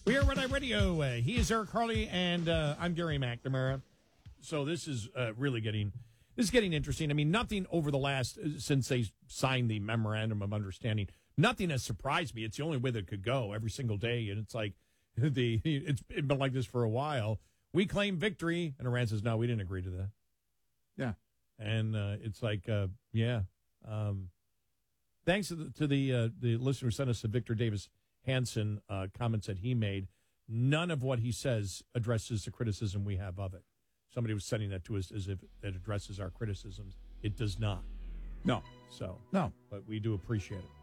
We are Red Eye Radio. He is Eric Harley, and I'm Gary McNamara. So this is really getting interesting. I mean, nothing over the last since they signed the memorandum of understanding, nothing has surprised me. It's the only way that it could go every single day, and it's like it's been like this for a while. We claim victory, and Iran says no, we didn't agree to that. Yeah, and it's like thanks to the listener who sent us a Victor Davis Hanson comments that he made. None of what he says addresses the criticism we have of it. Somebody was sending that to us as if it addresses our criticisms. It does not. No. So, no. But we do appreciate it.